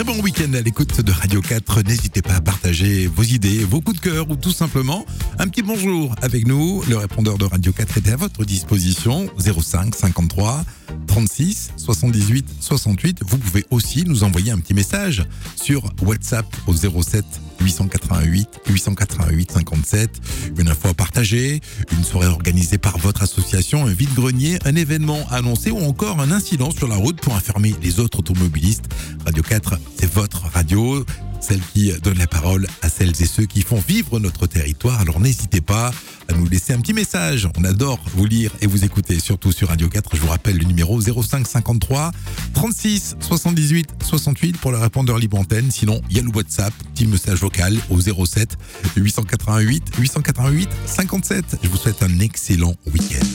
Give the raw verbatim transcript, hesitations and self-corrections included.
Très bon week-end à l'écoute de Radio quatre. N'hésitez pas à partager vos idées, vos coups de cœur ou tout simplement un petit bonjour avec nous. Le répondeur de Radio quatre est à votre disposition. zéro cinq cinquante-trois trente-six soixante-dix-huit soixante-huit. Vous pouvez aussi nous envoyer un petit message sur WhatsApp au zéro sept huit cent quatre-vingt-huit huit cent quatre-vingt-huit cinquante-sept. Une info à partager, une soirée organisée par votre association, un vide-grenier, un événement annoncé ou encore un incident sur la route pour informer les autres automobilistes. Radio quatre, c'est votre radio, celle qui donne la parole à celles et ceux qui font vivre notre territoire. Alors n'hésitez pas à nous laisser un petit message. On adore vous lire et vous écouter, surtout sur Radio quatre. Je vous rappelle le numéro zéro cinq cinquante-trois trente-six soixante-dix-huit soixante-huit pour le répondeur libre antenne. Sinon, il y a le WhatsApp, petit message vocal au zéro sept huit cent quatre-vingt-huit huit cent quatre-vingt-huit cinquante-sept. Je vous souhaite un excellent week-end.